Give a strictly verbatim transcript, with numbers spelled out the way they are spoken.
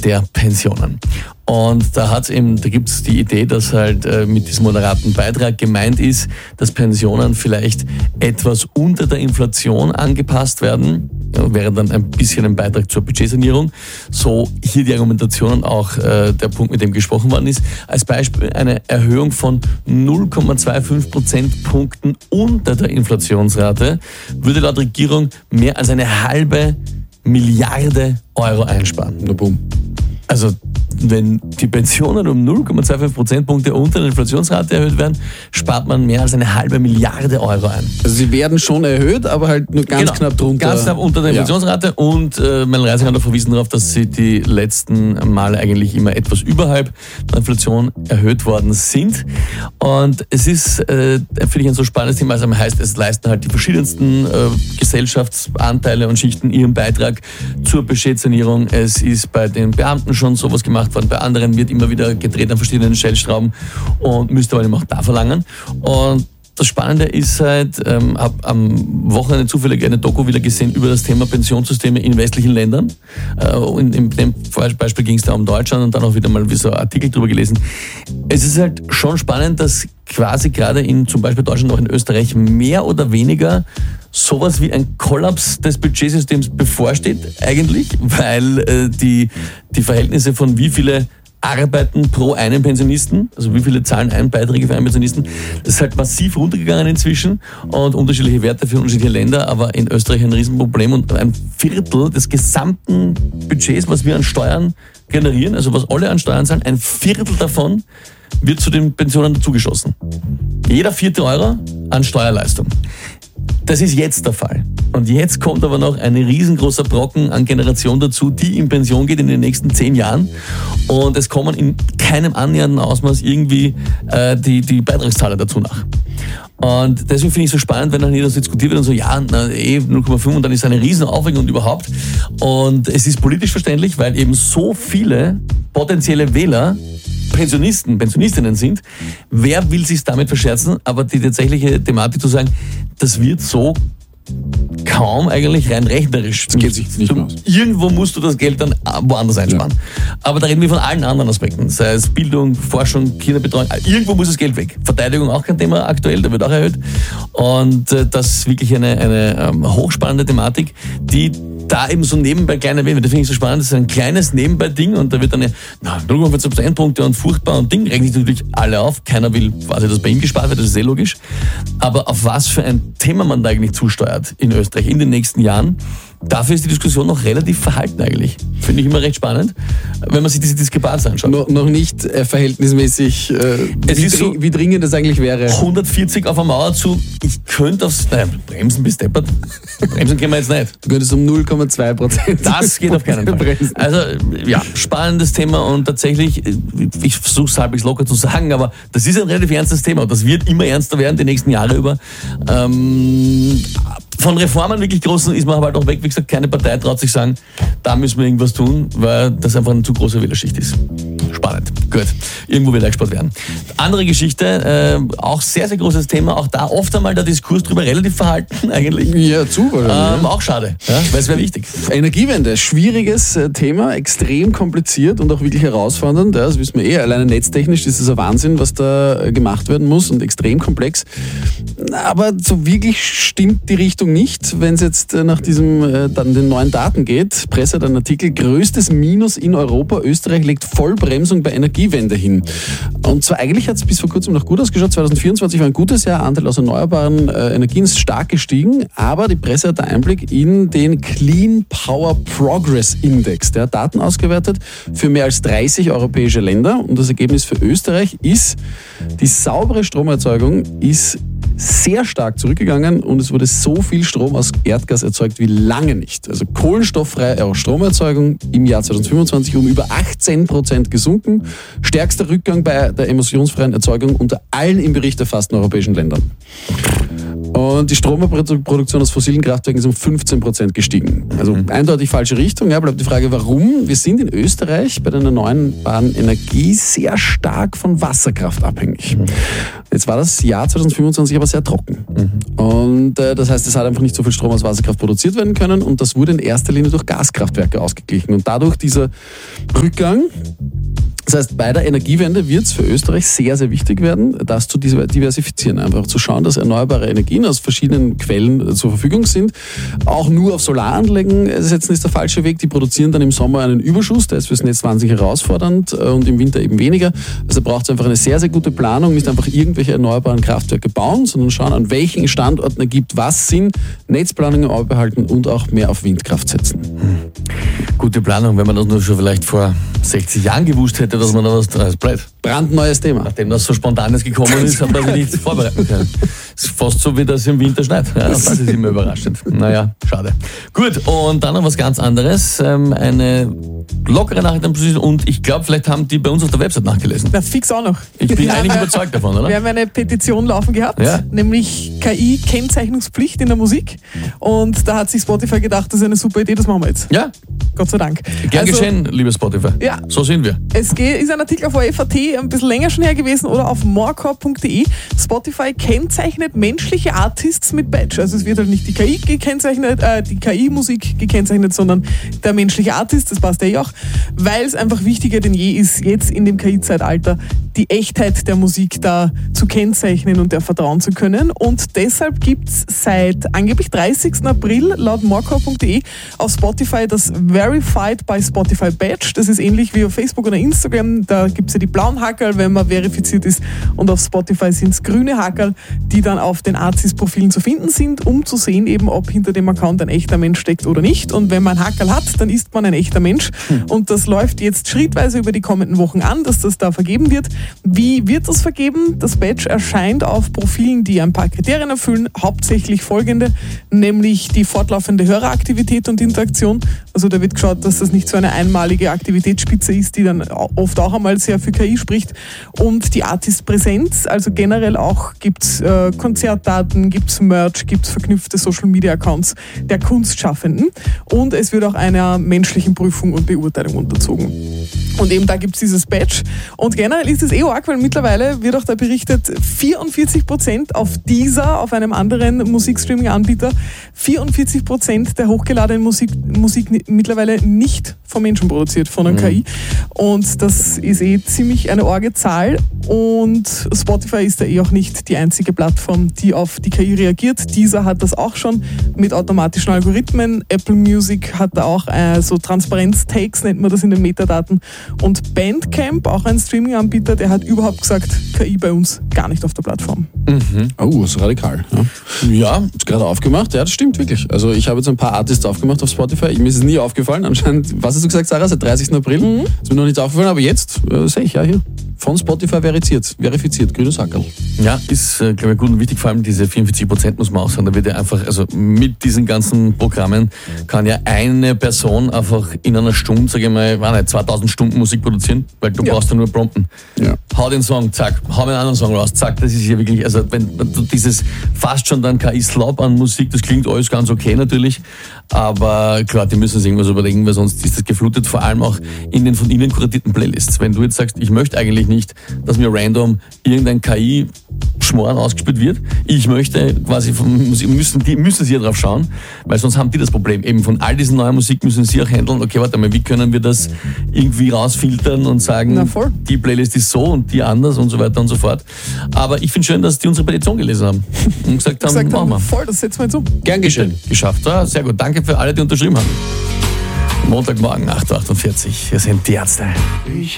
der Pensionen. Und da hat's eben, da gibt's die Idee, dass halt äh, mit diesem moderaten Beitrag gemeint ist, dass Pensionen vielleicht etwas unter der Inflation angepasst werden. Ja, wäre dann ein bisschen ein Beitrag zur Budgetsanierung. So hier die Argumentation und auch äh, der Punkt, mit dem gesprochen worden ist. Als Beispiel eine Erhöhung von null Komma fünfundzwanzig Prozentpunkten unter der Inflationsrate würde laut Regierung mehr als eine halbe Milliarde Euro einsparen. Na bumm. Also wenn die Pensionen um null Komma fünfundzwanzig Prozentpunkte unter der Inflationsrate erhöht werden, spart man mehr als eine halbe Milliarde Euro ein. Also sie werden schon erhöht, aber halt nur ganz genau, knapp drunter. Ganz knapp unter der Inflationsrate. Ja. Und äh, mein Reising hat auch verwiesen darauf, dass sie die letzten Male eigentlich immer etwas überhalb der Inflation erhöht worden sind. Und es ist, äh, finde ich, ein so spannendes Thema. Also heißt, es leisten halt die verschiedensten äh, Gesellschaftsanteile und Schichten ihren Beitrag zur Budgetsanierung. Es ist bei den Beamten schon sowas gemacht worden, bei anderen wird immer wieder gedreht an verschiedenen Stellschrauben und müsste aber eben auch da verlangen. Und das Spannende ist halt, ähm, habe am Wochenende zufällig eine Doku wieder gesehen über das Thema Pensionssysteme in westlichen Ländern. Äh, in, in dem Beispiel ging es da um Deutschland und dann auch wieder mal wie so Artikel drüber gelesen. Es ist halt schon spannend, dass quasi gerade in zum Beispiel Deutschland, auch in Österreich mehr oder weniger sowas wie ein Kollaps des Budgetsystems bevorsteht eigentlich, weil äh, die, die Verhältnisse von wie viele arbeiten pro einen Pensionisten, also wie viele zahlen ein Beiträge für einen Pensionisten, das ist halt massiv runtergegangen inzwischen und unterschiedliche Werte für unterschiedliche Länder, aber in Österreich ein Riesenproblem und ein Viertel des gesamten Budgets, was wir an Steuern generieren, also was alle an Steuern zahlen, ein Viertel davon wird zu den Pensionen dazugeschossen. Jeder vierte Euro an Steuerleistung. Das ist jetzt der Fall. Und jetzt kommt aber noch ein riesengroßer Brocken an Generation dazu, die in Pension geht in den nächsten zehn Jahren. Und es kommen in keinem annähernden Ausmaß irgendwie äh, die, die Beitragszahler dazu nach. Und deswegen finde ich es so spannend, wenn dann jeder so diskutiert wird und so, ja, na, eh null Komma fünf und dann ist eine Riesenaufregung und überhaupt. Und es ist politisch verständlich, weil eben so viele potenzielle Wähler Pensionisten, Pensionistinnen sind. Wer will sich damit verscherzen? Aber die tatsächliche Thematik zu sagen, das wird so kaum eigentlich rein rechnerisch. Das geht sich nicht du, mehr aus. Irgendwo musst du das Geld dann woanders einsparen. Ja. Aber da reden wir von allen anderen Aspekten. Sei es Bildung, Forschung, Kinderbetreuung. Irgendwo muss das Geld weg. Verteidigung auch kein Thema aktuell, der wird auch erhöht. Und äh, das ist wirklich eine, eine ähm, hochspannende Thematik, die da eben so nebenbei klein erwähnt wird. Das finde ich so spannend. Das ist ein kleines Nebenbei-Ding und da wird dann ja, na, null Komma fünfundzwanzig Prozentpunkte und furchtbar und Ding, rechnen sich natürlich alle auf. Keiner will quasi, dass bei ihm gespart wird, das ist eh logisch. Aber auf was für ein Thema man da eigentlich zusteuert in Österreich in den nächsten Jahren, dafür ist die Diskussion noch relativ verhalten eigentlich. Finde ich immer recht spannend, wenn man sich diese Diskrepanz anschaut. No, noch nicht äh, verhältnismäßig, äh, es wie, ist so, dring, wie dringend das eigentlich wäre. hundertvierzig auf der Mauer zu, ich könnte aufs, naja, bremsen bis deppert. Bremsen können wir jetzt nicht. Du könntest um null Komma zwei Prozent. Das geht auf keinen Fall. Bremsen. Also, ja, spannendes Thema und tatsächlich, ich versuche es halbwegs locker zu sagen, aber das ist ein relativ ernstes Thema und das wird immer ernster werden die nächsten Jahre über. Ähm, von Reformen wirklich großen ist man halt auch weg. Wie gesagt, keine Partei traut sich sagen, da müssen wir irgendwas tun, weil das einfach eine zu große Wählerschicht ist. Spannend. Gut. Irgendwo wird eingespart werden. Andere Geschichte, äh, auch sehr, sehr großes Thema. Auch da oft einmal der Diskurs drüber relativ verhalten eigentlich. Ja, zu. Ähm, ja. Auch schade, ja, weil es wäre wichtig. Energiewende, schwieriges Thema, extrem kompliziert und auch wirklich herausfordernd. Ja, das wissen wir eh. Alleine netztechnisch ist es ein Wahnsinn, was da gemacht werden muss und extrem komplex. Aber so wirklich stimmt die Richtung nicht, wenn es jetzt nach diesem äh, dann den neuen Daten geht. Presse hat einen Artikel, größtes Minus in Europa. Österreich legt Vollbremsung bei Energiewende hin. Und zwar eigentlich hat es bis vor kurzem noch gut ausgeschaut. zwanzig vierundzwanzig war ein gutes Jahr, Anteil aus erneuerbaren äh, Energien ist stark gestiegen, aber die Presse hat einen Einblick in den Clean Power Progress Index. Der hat Daten ausgewertet für mehr als dreißig europäische Länder und das Ergebnis für Österreich ist, die saubere Stromerzeugung ist sehr stark zurückgegangen und es wurde so viel Strom aus Erdgas erzeugt wie lange nicht. Also kohlenstofffreie Stromerzeugung im Jahr zwanzig fünfundzwanzig um über achtzehn Prozent gesunken. Stärkster Rückgang bei der emissionsfreien Erzeugung unter allen im Bericht erfassten europäischen Ländern. Und die Stromproduktion aus fossilen Kraftwerken ist um fünfzehn Prozent gestiegen. Also mhm. eindeutig falsche Richtung. Ja, bleibt die Frage, warum? Wir sind in Österreich bei der erneuerbaren Energie sehr stark von Wasserkraft abhängig. Mhm. Jetzt war das Jahr zweitausendfünfundzwanzig aber sehr trocken. Mhm. Und äh, das heißt, es hat einfach nicht so viel Strom aus Wasserkraft produziert werden können und das wurde in erster Linie durch Gaskraftwerke ausgeglichen. Und dadurch dieser Rückgang. Das heißt, bei der Energiewende wird es für Österreich sehr, sehr wichtig werden, das zu diversifizieren. Einfach zu schauen, dass erneuerbare Energien aus verschiedenen Quellen zur Verfügung sind. Auch nur auf Solaranlagen setzen ist der falsche Weg. Die produzieren dann im Sommer einen Überschuss, der ist fürs Netz wahnsinnig herausfordernd und im Winter eben weniger. Also braucht es einfach eine sehr, sehr gute Planung, nicht einfach irgendwelche erneuerbaren Kraftwerke bauen, sondern schauen, an welchen Standorten ergibt was Sinn, Netzplanung im Auge behalten und auch mehr auf Windkraft setzen. Hm. Gute Planung, wenn man das nur schon vielleicht vor sechzig Jahren gewusst hätte, dass man da was dran bleibt. Brandneues Thema. Nachdem das so spontanes gekommen ist, hat man sich nicht vorbereiten können. Es ist fast so, wie das im Winter schneit. Ja, das ist immer überraschend. Naja, schade. Gut, und dann noch was ganz anderes. Eine lockere Nachricht und ich glaube, vielleicht haben die bei uns auf der Website nachgelesen. Na, fix auch noch. Ich bin eigentlich überzeugt davon, oder? Wir haben eine Petition laufen gehabt, ja. nämlich K I-Kennzeichnungspflicht in der Musik. Und da hat sich Spotify gedacht, das ist eine super Idee, das machen wir jetzt. Ja. Gott sei Dank. Gern also, geschehen, liebe Spotify. Ja. So sind wir. Es geht, ist ein Artikel auf O F A T, ein bisschen länger schon her gewesen, oder auf morecore punkt de. Spotify kennzeichnet menschliche Artists mit Badge. Also es wird halt nicht die K I gekennzeichnet, äh, die K I-Musik gekennzeichnet, sondern der menschliche Artist, das passt ja eh auch, weil es einfach wichtiger denn je ist, jetzt in dem K I-Zeitalter die Echtheit der Musik da zu kennzeichnen und der vertrauen zu können. Und deshalb gibt es seit angeblich dreißigsten April laut morecore punkt de auf Spotify das Verified by Spotify Badge. Das ist ähnlich wie auf Facebook oder Instagram. Da gibt es ja die blauen Hackerl, wenn man verifiziert ist. Und auf Spotify sind es grüne Hackerl, die dann auf den Artist-Profilen zu finden sind, um zu sehen, eben, ob hinter dem Account ein echter Mensch steckt oder nicht. Und wenn man ein Hackerl hat, dann ist man ein echter Mensch. Hm. Und das läuft jetzt schrittweise über die kommenden Wochen an, dass das da vergeben wird. Wie wird das vergeben? Das Badge erscheint auf Profilen, die ein paar Kriterien erfüllen, hauptsächlich folgende, nämlich die fortlaufende Höreraktivität und Interaktion. Also da wird geschaut, dass das nicht so eine einmalige Aktivitätsspitze ist, die dann oft auch einmal sehr für K I spricht. Und die Artist-Präsenz, also generell auch gibt es äh, Konzertdaten, gibt es Merch, gibt es verknüpfte Social-Media-Accounts der Kunstschaffenden. Und es wird auch einer menschlichen Prüfung und Beurteilung unterzogen. Und eben da gibt es dieses Badge. Und generell ist es eh arg, weil mittlerweile wird auch da berichtet, vierundvierzig Prozent auf Deezer, auf einem anderen Musikstreaming-Anbieter, vierundvierzig Prozent der hochgeladenen Musik, Musik mittlerweile nicht von Menschen produziert, von einer mhm. K I. Und das ist eh ziemlich eine arge Zahl. Und Spotify ist da eh auch nicht die einzige Plattform, die auf die K I reagiert. Deezer hat das auch schon mit automatischen Algorithmen. Apple Music hat da auch äh, so Transparenz-Takes, nennt man das in den Metadaten. Und Bandcamp, auch ein Streaming-Anbieter, der hat überhaupt gesagt, K I bei uns gar nicht auf der Plattform. Mhm. Oh, das ist radikal. Ja, ja ist gerade aufgemacht. Ja, das stimmt wirklich. Also ich habe jetzt ein paar Artists aufgemacht auf Spotify. Mir ist es nie aufgefallen. Anscheinend, was hast du gesagt, Sarah? Seit dreißigsten April? Mhm. Ist mir noch nicht aufgefallen, aber jetzt äh, sehe ich ja hier. Von Spotify verifiziert, verifiziert, grünes Hackerl. Ja, ist, äh, glaube ich, gut und wichtig, vor allem diese vierundvierzig Prozent muss man auch sagen. Da wird ja einfach, also mit diesen ganzen Programmen kann ja eine Person einfach in einer Stunde, sage ich mal, war nicht, zweitausend Stunden Musik produzieren, weil du ja. brauchst ja nur prompten. Ja. Hau den Song, zack, hau einen anderen Song raus, zack, das ist ja wirklich, also wenn du dieses fast schon dann K I-Slop an Musik, das klingt alles ganz okay natürlich, aber klar, die müssen sich irgendwas überlegen, weil sonst ist das geflutet, vor allem auch in den von ihnen kuratierten Playlists. Wenn du jetzt sagst, ich möchte eigentlich nicht, dass mir random irgendein K I-Schmoren ausgespielt wird, ich möchte quasi, von Musik, müssen, die, müssen sie ja drauf schauen, weil sonst haben die das Problem. Eben von all diesen neuen Musik müssen sie auch handeln, okay, warte mal, wie können wir das irgendwie rausfiltern und sagen, die Playlist ist so und die anders und so weiter und so fort. Aber ich finde schön, dass die unsere Petition gelesen haben und gesagt haben, gesagt machen wir. Voll, das setzen wir jetzt um. Gern geschehen. Geschafft, ja, sehr gut. Danke für alle, die unterschrieben haben. Montagmorgen, acht Uhr achtundvierzig. Wir sind die Ärzte.